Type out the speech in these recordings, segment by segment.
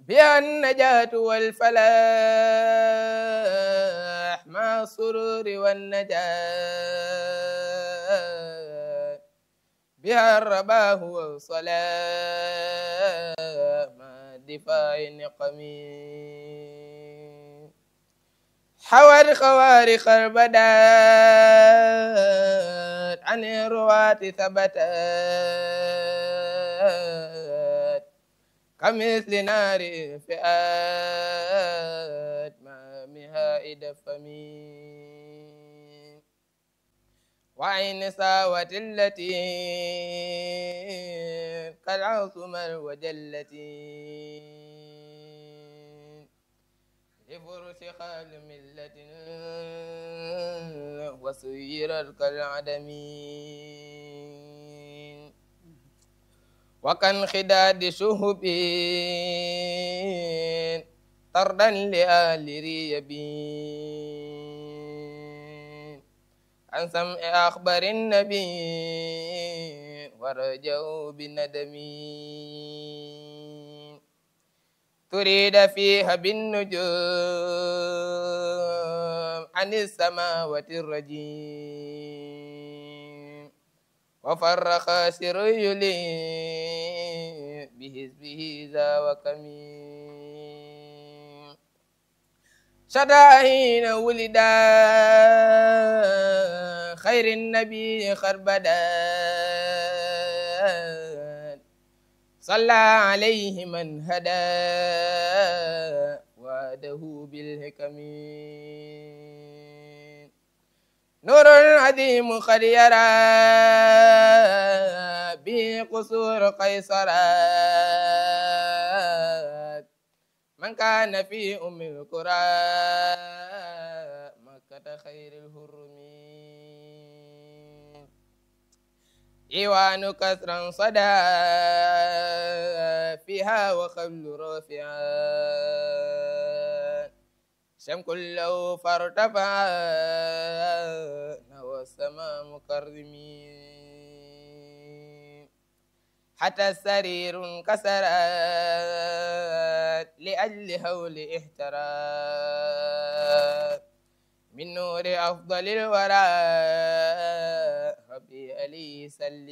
بها النجاة والفلاح مع السرور والنجاة بها الرباه والصلاة مع دفاع النقم حوى خوارق البدات عن الرواة ثبتات كمثل نار فئات ما مهاء دفمين وعين ساوة التي قد عصمت وجلتي لفرس خال ملة وسيرت كالعدم وكان خداد شهب طردا لآل ريب عن سمع أخبار النبي ورجوا بالندم تريد فيها بالنجوم عن السماوات الرجيم وفرق سري لي بحزبه ذا وكمين شداهين ولدا خير النبي خربدان صلى عليه من هدى وعده بالحكم نور عظيم قد يرى به قصور قيصرات من كان في أم القرى مكة خير الهرمين إيوان كسرا صدى فيها وخبل رافعا شم كله فارتفع نوى السماء مكرمين حتى السرير انكسرت لأجل هول احترات من نور أفضل الورى ربي علي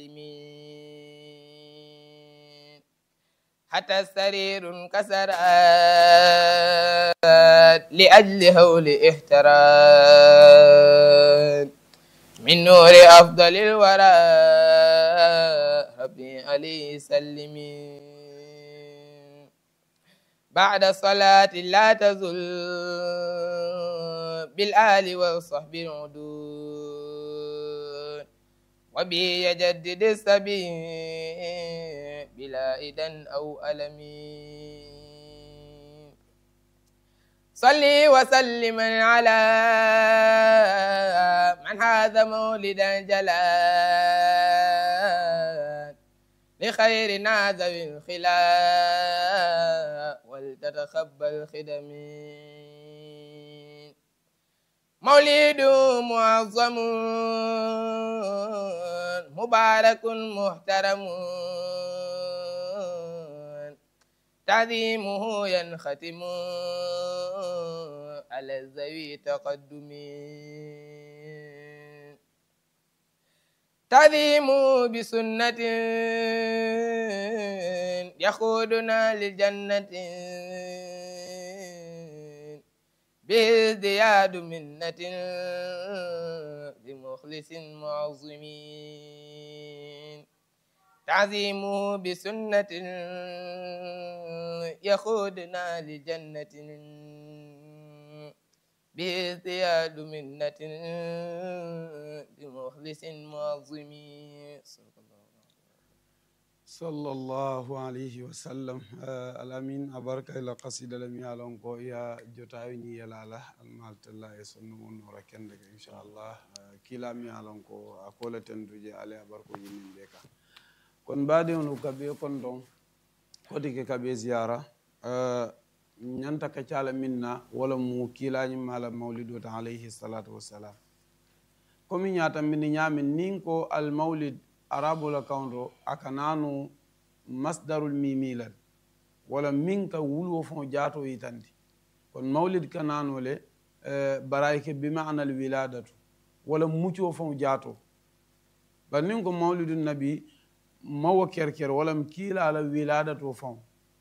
سلمين حتى السرير انكسرت لأجل هول احترات من نور أفضل الورى ربي علي سلمين بعد الصلاة لا تزل بالآل والصحب العدود وبه يجدد السبيل بلا إذن أو ألمين صلي وسلم على من هذا مولدا جلال لخير نازل الخلاء ولتتخبل خدمين مولد معظم مبارك محترم تعظيمه ينختم على الذوي تقدمين تعظيم بسنة يقودنا للجنة بازدياد منة لمخلص معظمين تعظيم بسنة يقودنا لجنة بازدياد منة لمخلص معظمين صلى الله عليه وسلم الأمين أبارك إلى قصيدة لم يعلم قوية جتايني يلاله المالت الله يسنون وركندك إن شاء الله كلا مي يعلم قو أقول تندرج عليه أبارك يمين بيكا كن بعد أنو كبير كن دون كودي كبير زيارة ñanta ka cala minna wala mu kilañi mala mawlid alayhi salatu wassalam komi ñata min ñamin nin ko al mawlid arabu la kawndo akananu masdarul mimilan wala min ka wuluwo fon jaato yitandi kon mawlid kananole barayke bi ma'na al wiladatu wala mucco fon jaato bar nin ko mawlidun nabi mawo kerker wala kiila ala wiladatu fon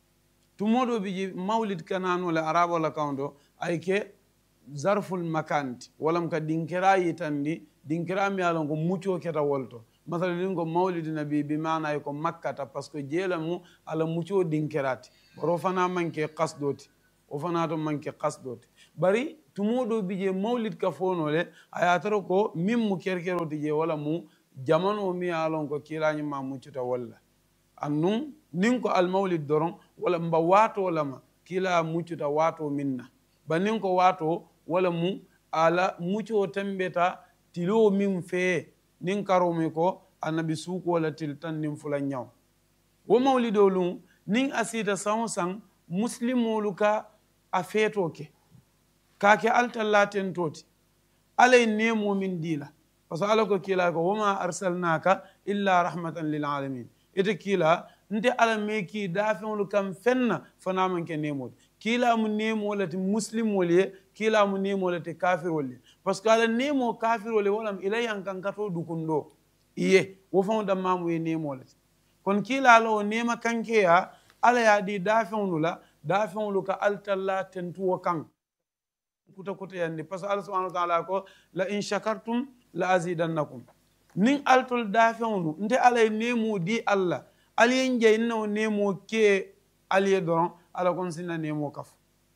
tumoɗo biji mawlid kananole arabo la kawdo ayke zarful makanti walam ka dinkira yitandi dinkira mi alon ko mucco keta wolto masala nin ko mawlid nabi bi maana ko makkata parce que jeelamu ala mucco dinkirati baro fana manke qasdoti o fana to manke qasdoti bari tumoɗo bije mawlid ka fonole ayataro ko min mu kerkeroti je wala mu jamano mi alon ko kilañi ma muccuta walla annun nin ko al mawlid doron wala mba wato lama kila muccuta wato minna ba nin ko wato wala mu ala mucco tembeta tilo min fe nin karomi ko annabi suku wala til tan nin fula ñaw wo mawlido lum nin asita san muslimolu ka a feeto ke kake altallaten toti alay nemo min dila parce que ala ko kila ko wama arsalnaka illa rahmatan lil alamin ite kila nte ala meki dafenlu kam fenna fanamanke nemode kila mu nemo lati muslimol ye kila mu nemo lati kafirol ye parce que ala nemo kafirol ye walam ilayan kan kato dukundo iye wo fon da mamu ye nemo lati kon kila ala o nema kanke ya ala ya di dafenlu la dafenlu ka altalla tentuwo kan kuta kuta yandi parce que Allah subhanahu wa ta'ala ko la in shakartum la azidannakum nin altol dafenlu nte ala nemo di Allah aliyen jeyinno nemo ke aliye doron ala kon sinna nemo kaf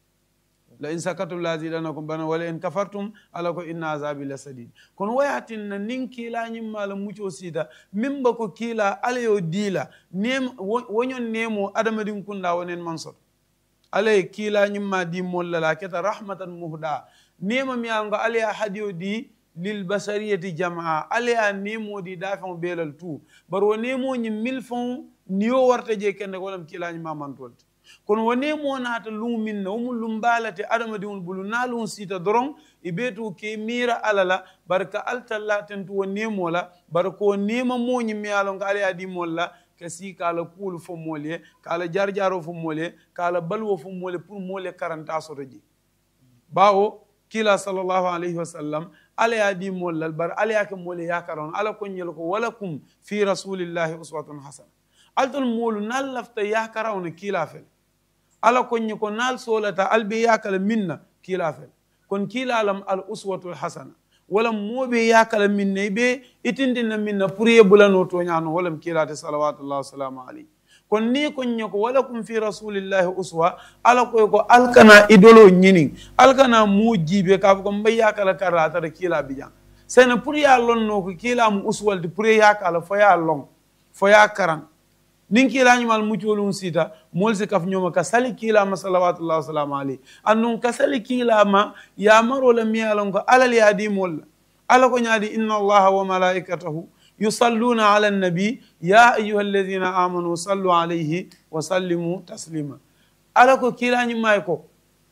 la in sakatum la azidannakum bana wala in kafartum ala ko inna azabi lasadid kon wayatin nin kila nyimma la mucco sida mimba ko kila alayo dila nem wonyon nemo adamadin kunda wonen mansot alay kila nyimma di molla la keta rahmatan muhda nema mi anga alaya hadiyo di lil basariyati jamaa alaya nemo di dafon belal tu baro nemo nyi milfon niyo warta je kende wolam kila nyimma mantol kon wone mo naata lumin no mum lumbalate adama diwul bulu nalun sita doron ibetu ke mira alala barka altalla tentu wone mola barko nema mo nyi mi alon gale adi molla kasi kala kul fo molye kala jarjaro fo molye kala balwo fo molye pour molye karanta so reji bawo kila sallallahu alayhi wasallam ala adi mollal bar ala yake molye yakaron ala ko nyel ko walakum fi rasulillahi uswatun hasana altul molu nal lafta yakaron kila fel ala konni ko nal solata albe yakala minna kila fel kon kila alam al uswatul hasana wala mobe yakala minne be itindina minna puriye bulano to nyano wala kila ta salawatullah salamu alayhi kon ni konni ko wala kum fi rasulillahi uswa ala ko alkana idolo nyinin alkana mujibe ka ko mbay yakala karata da kila bijan sene puriya lonno ko kila mu uswal di puriye yakala foya long foya karan nin kila nyumal muccolun sita mol se kaf nyoma ka sali kila ma salawatullah salamu alayhi annun ka sali kila ma ya maro la miyalon ko alal yadi mol ala ko nyaadi inna allaha wa malaikatahu yusalluna ala nabi ya ayyuhalladhina amanu sallu alayhi wa sallimu taslima ala ko kila nyumay ko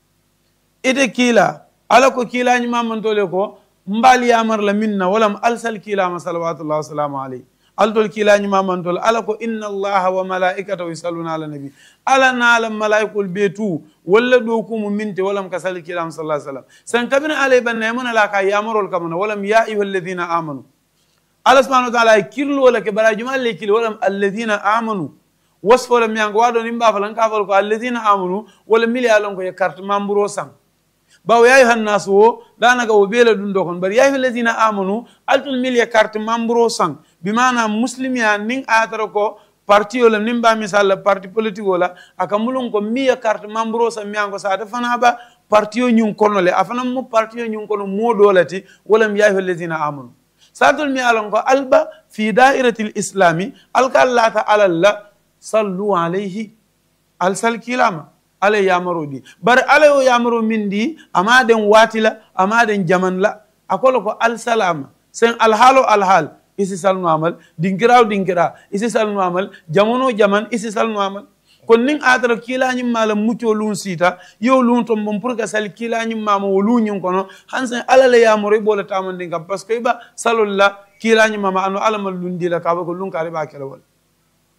ide kila ala ko kila nyuma man tole ko mbali yamar la minna walam alsal kila ma salawatullah salamu alayhi altol kila nyuma mantol ala ko inna allaha wa malaikatahu yusalluna ala nabi ala nala malaikul betu walla do ko mu minti walam kasal kila sallallahu alaihi wasallam san kabina alay banna yamuna la ka yamrul kamana walam ya ayyuhalladhina amanu ala subhanahu wa ta'ala kirlo wala ke bara jumal le kil walam alladhina amanu wasfo lam yang wado nimba falan ka fal ko alladhina amanu wala mili alon ko e carte membro sang bawo ya ayuhan nasu wo danaka wo bela dun dokon bari ya ayyuhalladhina amanu altul mili carte membro sang bimana muslimiya ning atara ko parti wala nimba misal parti politique wala akamulun ko miya carte membro sa miyango sa defana ba parti o nyun kono le afana mo parti o nyun kono modolati wala ya ayyuhalladhina amanu sadul mi alon ko alba fi da'iratil islami alka ta'ala la sallu alayhi al sal kilama alay yamarodi bar alayo yamaro mindi amaden watila amaden jaman la akolo ko al salama sen al halu al hal isi salnu amal dinkiraw dinkira isi salnu amal jamono jaman isi salnu amal kon ning atara kilañi mala mucco lun sita yo lun to mom pour ka sal kilañi mama wo luñin kono hansen alala yamoro bola tamande ngam parce que ba salolla kilañi mama anu alamal lun dila ka ba ko lun kare ba kelawol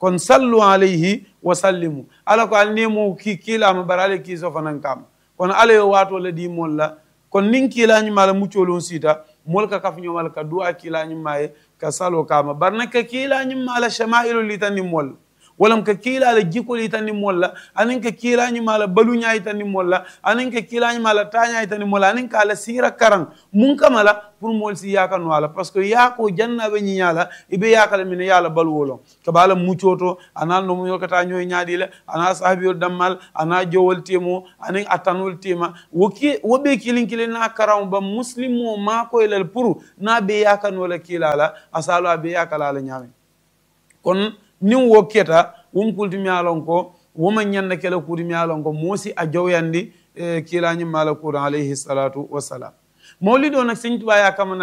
kon sallu alayhi wa sallimu ala ko al nemo kiilama bara ala kiiso fanan kam kono ala yo wato la di mol la kon nin kiilañuma la muccolon sita mol ka kafñomal ka du'a kiilañuma ye ka salo kama barna ka kiilañuma la shama'ilul litani mol walam ka kiila la jikoli tani molla anin ka kiilañu mala baluñayi tani molla anin ka kiilañu mala tañayi tani molla anin ka la sira karan mun kamala pour mol si yakano ala parce que yako jannaɓe ñiñala ibe yakala mine yala baluwolo kabala muccoto ana no muñol kata ñoy ñaadile ana sahabiyol dammal ana jowol temo anin attanol tema woɓe kilinkili na karam ba muslim o makoylal pour na ɓe yakanola kiilala asalo a ɓe yakala ala ñaami kon nin wo keta wom kultimi alon ko woma ñanda kela kuutimi alon ko moosi a jowyandi kiilañim mala kuuran alayhi salatu wassalam mawlido nak Sëñ Tuubaa ya kamana